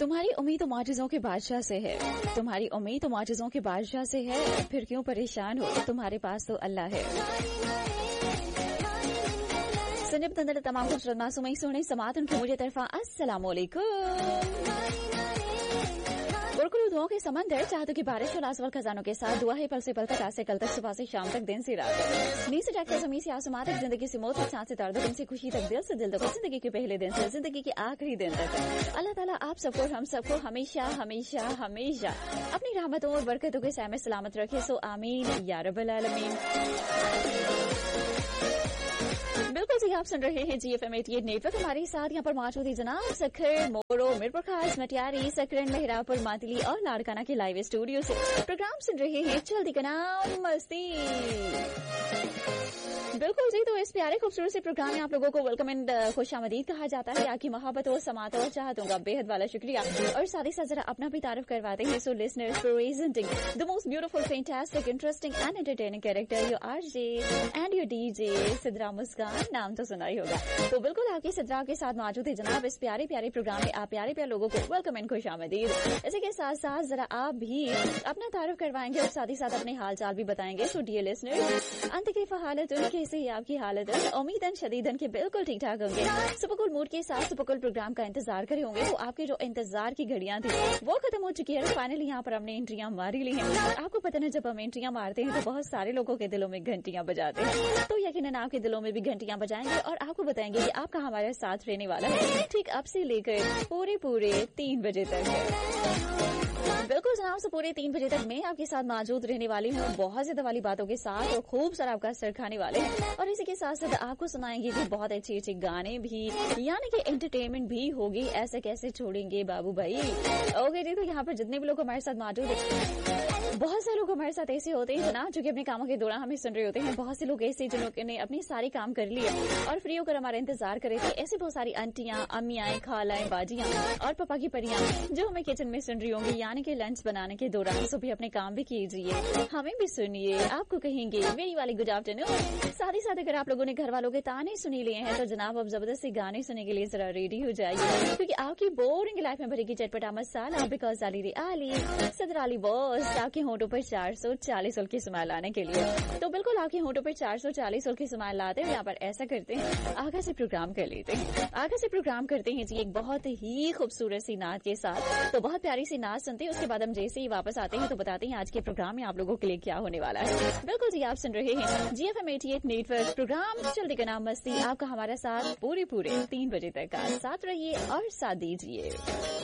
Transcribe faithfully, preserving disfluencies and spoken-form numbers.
तुम्हारी उम्मीद तो मौजज़ों के बादशाह से है, तुम्हारी उम्मीद तो मौजज़ों के बादशाह से है, फिर क्यों परेशान हो, तुम्हारे पास तो अल्लाह है। संजय तंदर तमाम कुछ मासूम सुने समात उनकी मुझे तरफा अस्सलाम वालेकुम। गुरकुल दुआओं के समंदर, चाहतों की बारिश और आसवल खजानों के साथ दुआ है पल से पल तक, आज से कल तक, सुबह से शाम तक, दिन से रात तक, नींद से जागकर ज़मीन से आसमां तक, जिंदगी से मौत तक, सांस से दर्द, दिन से खुशी तक, दिल से दिल तक, जिंदगी के पहले दिन से जिंदगी के आखिरी दिन तक अल्लाह ताला आप सबको हम सबको हमेशा हमेशा हमेशा अपनी रहमतों और बरकतों के साए में सलामत रखे। सो आमीन या रब्बल आलमीन। बिल्कुल जी, आप सुन रहे हैं जी F M eighty eight network. हमारे साथ यहाँ पर मौजूद है जनाब सखर मोरो मिरपुर खास मटियारी सकरन मेहरापुर मातली और लाड़काना के लाइव स्टूडियो से प्रोग्राम सुन रहे हैं जल्दी का नाम मस्ती। बिल्कुल जी, तो इस प्यारे खूबसूरत से प्रोग्राम में आप लोगों को वेलकम एंड खुशामदीद कहा जाता है। आपकी मोहब्बत और समात और चाहतों का बेहद वाला शुक्रिया और साथ ही साथ जरा अपना भी तारीफ करवाते हैं। So listeners presenting the most beautiful fantastic interesting and entertaining character your RJ and your DJ Sidra मुस्कान, नाम तो सुना ही होगा। तो बिल्कुल आपकी सिद्रा के साथ मौजूद है जनाब इस प्यारे प्यारे प्रोग्राम में। आप प्यारे प्यारे लोगों को वेलकम एंड खुशामदीद। इसी के साथ साथ जरा आप भी अपना तारीफ करवाएंगे और साथ ही साथ अपने हाल चाल भी बताएंगे। सो डियर लिसनर्स, अंत की हालत कैसे ही आपकी हालत है, उम्मीदन शदीदन के बिल्कुल ठीक ठाक होंगे। सुपरकूल मूड के साथ सुपरकूल प्रोग्राम का इंतजार करे होंगे। तो आपके जो इंतजार की घड़ियां थी वो खत्म हो चुकी है। फाइनली यहाँ पर हमने एंट्रियां मारी ली हैं। आपको पता है जब हम एंट्रियां मारते हैं तो बहुत सारे लोगों के दिलों में घंटियां बजाते हैं, तो यकीनन आपके दिलों में भी घंटियां बजाएंगे और आपको बताएंगे कि आपका हमारे साथ रहने वाला है ठीक अब से लेकर पूरे पूरे तीन बजे तक है। बिल्कुल जनाब, से पूरे तीन बजे तक मैं आपके साथ मौजूद रहने वाली हूँ बहुत ज्यादा वाली बातों के साथ और खूब सारा आपका सर खाने वाले हैं। और इसी के साथ साथ आपको सुनाएंगे कि बहुत अच्छे अच्छे गाने भी, यानी कि एंटरटेनमेंट भी होगी। ऐसे कैसे छोड़ेंगे बाबू भाई। ओके जी, तो यहाँ पर जितने भी लोग हमारे साथ मौजूद है, बहुत से लोग हमारे साथ ऐसे होते हैं जनाब जो कि अपने कामों के दौरान हमें सुन रहे होते हैं। बहुत से लोग ऐसे जिन्होंने ने अपने सारे काम कर लिए और फ्री होकर हमारा इंतजार कर रहे थे। ऐसे बहुत सारी आंटियां, अम्मियां, खालाएं, बाजियां और पापा की परियां जो हमें किचन में सुन रही होंगी, यानी कि लंच बनाने के दौरान सुबह अपने काम भी कीजिए, हमें भी सुनिए, आपको कहेंगे मेरी वाली गुड आफ्टरनून। साथ ही साथ अगर आप लोगों ने घर वालों के ताने सुनी लिए हैं तो जनाब अब जबरदस्ती गाने सुनने के लिए जरा रेडी हो जाइए, क्योंकि आपकी बोरिंग लाइफ में भरेगी चटपटा मसाला। बिकॉज अली रे आली सदर अली बॉस आपके होंठों पर चार सौ चालीस की स्माइल लाने के लिए। तो बिल्कुल आपके होंठों पर चार सौ चालीस की स्माइल लाते हैं। यहाँ पर ऐसा करते हैं, आगा से प्रोग्राम कर लेते हैं, आगा से प्रोग्राम करते हैं जी एक बहुत ही खूबसूरत सी नात के साथ। तो बहुत प्यारी सी नात सुनते हैं, उसके बाद हम जैसे ही वापस आते हैं तो बताते हैं आज के प्रोग्राम में आप लोगों के लिए क्या होने वाला है। बिल्कुल जी, आप सुन रहे हैं जी F M eighty eight network programme जल्दी का नाम मस्ती। आपका हमारा साथ पूरे पूरे तीन बजे तक का साथ रहिए और साथ दीजिए।